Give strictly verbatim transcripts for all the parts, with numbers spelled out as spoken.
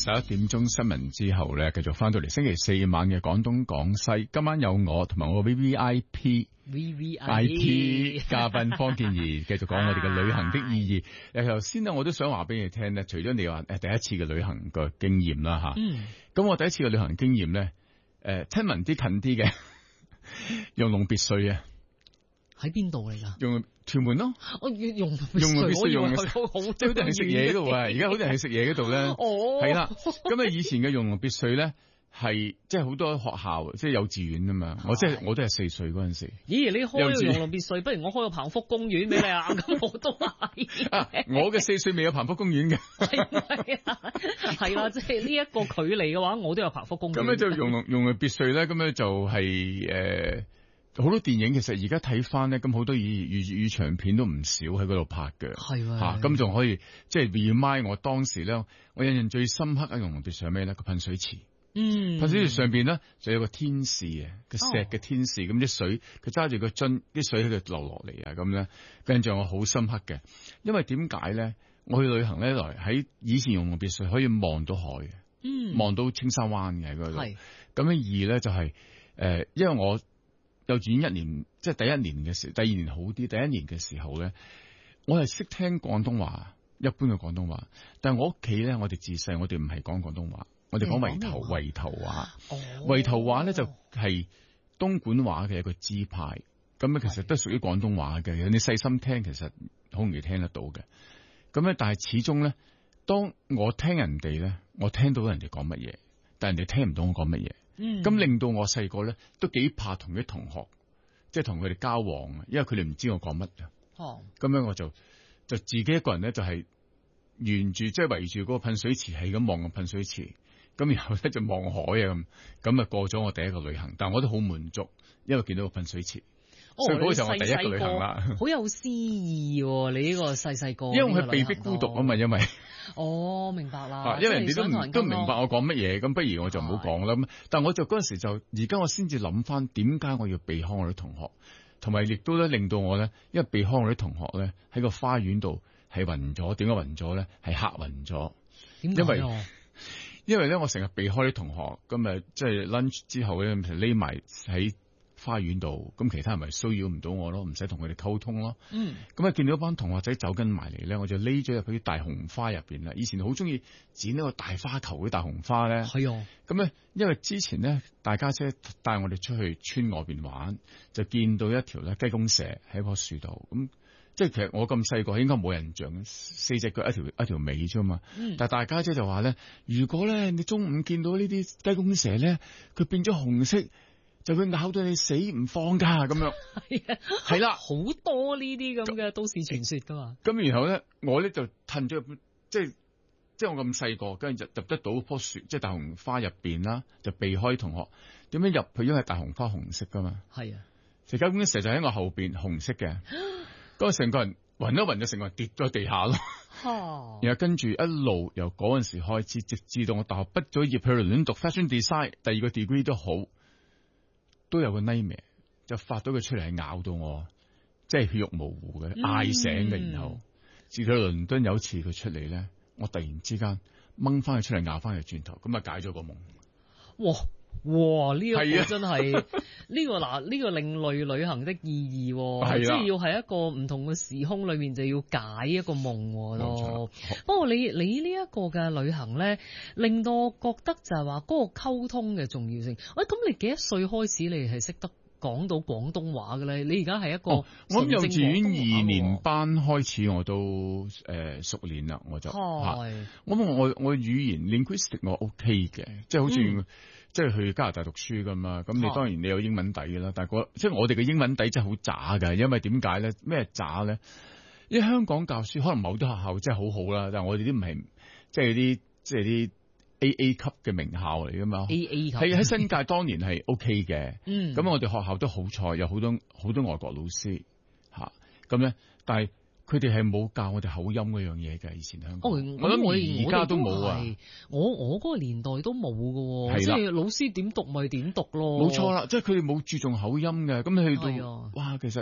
十一點鐘新聞之後咧，繼續翻到嚟星期四晚嘅廣東廣西。今晚有我同埋我 V V I P V V I P 嘉賓方健儀，繼續講我哋嘅旅行的意義。誒，頭先咧我都想話俾你聽咧，除咗你話誒第一次嘅旅行嘅經驗啦吓，咁、嗯、我第一次嘅旅行經驗咧，誒親民啲近啲嘅，用龍別墅啊。 喺邊度嚟㗎？ 用屯門咯， 我用用用必須用嘅， 好即係好多人去食嘢嗰度啊！而家好多人去食嘢嗰度咧， 哦， 係啦。咁啊，以前嘅用龍別墅咧，係即係好多學校，即係幼稚園啊嘛。我即係我都係四歲嗰陣時。 咦？你開個用龍別墅，不如我開個彭福公園俾你啊！咁我都係。 啊，我嘅四歲未有彭福公園嘅。 係咪啊？係啦，即係呢一個距離嘅話，我都有彭福公園。 咁咧就用龍用龍別墅咧，咁咧就係誒。好多電影其實而家睇翻咧，咁好多粵粵粵語長片都唔少喺嗰度拍嘅， 係吓咁仲可以即係 remind 我當時咧，我印象最深刻嘅用龍別墅係咩咧？個噴水池， 嗯， 噴水池上邊咧就有個天使啊，個石嘅天使，咁、哦、啲水佢揸住個樽，啲水喺度流落嚟啊，咁咧印象我好深刻嘅，因為點解咧？我去旅行咧來喺以前用龍別墅可以望到海嘅，嗯，望到青山灣嘅喺嗰度，係咁樣二咧就係、是、誒、呃，因為我。幼稚園一年，即係第一年嘅時，第二年好啲。第一年嘅時候咧，我係識聽廣東話，一般嘅廣東話。但係我屋企咧，我哋自細我哋唔係講廣東話，我哋講圍頭圍頭話。圍頭話咧就係東莞話嘅一個支派，咁咧其實都屬於廣東話嘅。你細心聽，其實好容易聽得到嘅。咁咧，但係始終咧，當我聽人哋咧，我聽到人哋講乜嘢，但係人哋聽唔到我講乜嘢。咁、嗯、令到我細個咧都幾怕同啲同學，即係同佢哋交往啊，因為佢哋唔知我講乜嘅。哦，咁樣我就就自己一個人咧，就係、是、沿住即係圍住嗰個噴水池，係咁望個噴水池，咁然後咧就望海啊咁，咁啊過咗我第一個旅行，但係我都好滿足，因為見到個噴水池。哦、所以嗰個就係我第一個旅行啦， 好有詩意喎！你呢個細細個， 因為佢被逼孤獨啊嘛，因為哦，明白啦， 因為人哋都唔都唔明白我講乜嘢，咁不如我就唔好講啦。咁但係我就嗰陣時就，而家我先至諗翻，點解我要避開我啲同學，同埋亦都咧令到我咧，因為避開我啲同學咧喺個花園度係暈咗，點解暈咗咧？係嚇暈咗，因為因為咧我成日避開啲同學，咁啊即係 lunch 之後咧匿埋喺花園度，咁其他人咪騷擾唔到我咯，唔使同佢哋溝通咯。嗯，咁啊見到一班同學仔走緊埋嚟咧，我就匿咗入去啲大紅花入邊啦。以前好中意剪一個大花球啲大紅花咧。係啊，咁咧因為之前咧大家姐帶我哋出去村外邊玩，就見到一條咧雞公蛇喺棵樹度。咁即係其實我咁細個應該冇印象，四隻腳一條一條尾啫嘛。嗯，但係大家姐就話咧，如果咧你中午見到呢啲雞公蛇咧，佢變咗紅色，就會咬到你死唔放噶咁樣，係啊，係啦，好多呢啲咁嘅都市傳說噶嘛。咁然後咧，我咧就褪咗入，即係即係我咁細個，跟住就入得到棵樹，即係大紅花入邊啦，就避開同學。點樣入去？因為大紅花紅色噶嘛。係啊，隻雞公蛇就喺我後邊，紅色嘅。嗰個成個人暈一暈，就成個人跌咗地下咯。然後跟住一路由嗰陣時開始，直至到我大學畢咗業去倫敦讀 fashion design，第二個 degree 都好。都有個 nightmare，就發到佢出嚟係咬到我，即係血肉模糊嘅，嗌醒嘅。然後至到倫敦有一次佢出嚟咧，我突然之間掹翻佢出嚟，咬翻佢轉頭，咁啊解咗個夢。哇哇！呢、這個真係呢、這個嗱呢、這個另類旅行的意義，即係要喺一個唔同嘅時空裏面就要解一個夢咯。不過你你呢一個嘅旅行咧，令到我覺得就係話嗰個溝通嘅重要性。喂，咁你幾多歲開始你係識得講到廣東話嘅咧？你而家係一個、哦、我幼稚園二年班開始我都誒、呃、熟練啦，我就嚇。我我我語言 linguistic 我 OK 嘅，即係好似。嗯即係去加拿大讀書噶嘛，咁你當然你有英文底噶啦，但係即係我哋嘅英文底真係好渣噶，因為點解咧？咩渣咧？因為香港教書可能某啲學校真係好好啦，但係我哋啲唔係即係啲即係啲 A A 級嘅名校嚟噶嘛。A A 級喺喺新界當年係 OK 嘅，嗯，咁我哋學校都好彩，有好多好多外國老師吓，咁咧，但係。佢哋係冇教我哋口音嗰樣嘢嘅，以前香港。哦、我諗我而家都冇啊。我我嗰個年代都冇嘅，即係老師點讀咪點讀咯。冇錯啦，即係佢哋冇注重口音嘅。咁你去到、啊、哇，其實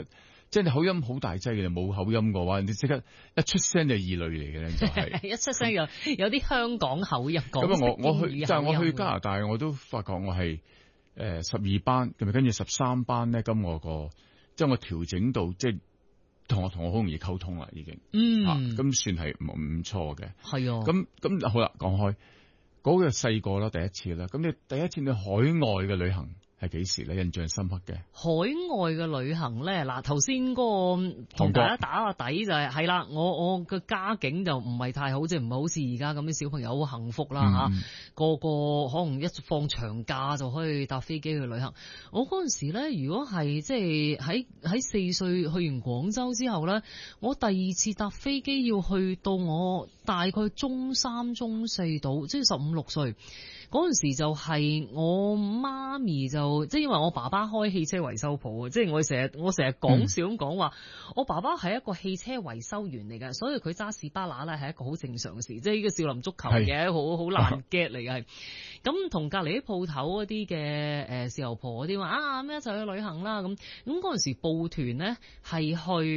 即係你口音好大劑嘅，冇口音嘅話，你即刻一出聲就異類嚟嘅咧，就係、是、 一出聲有有啲香港口音講。 咁啊，我我去，但係我去加拿大， 大， 我都發覺我係誒十二班，咁啊跟住十三班咧，咁我個即係我調整到即係同我同我好容易溝通啦，已經嗯，咁、啊、算係唔唔錯嘅。係啊，咁咁好啦，講開嗰、那個細個啦，第一次啦，咁你第一次去海外嘅旅行係幾時咧？印象深刻嘅海外嘅旅行咧，嗱頭先嗰個同大家打個底就係係啦，我我嘅家境就唔係太好，即係唔係好似而家咁啲小朋友好幸福啦吓、嗯，個個可能一放長假就可以搭飛機去旅行。我嗰陣時咧，如果係即係喺喺四歲去完廣州之後咧，我第二次搭飛機要去到我大概中三中四度，即係十五六歲。嗰陣時就係我媽咪就即係因為我爸爸開汽車維修鋪，即係我成日我成日講笑咁講話，我爸爸係一個汽車維修員嚟嘅，所以佢揸士巴拿咧係一個好正常嘅事，即係呢個少林足球嘅好好爛 get 嚟嘅係。咁同隔離啲鋪頭嗰啲嘅誒豉油婆嗰啲話啊咁一齊去旅行啦咁，咁嗰陣時報團咧係去。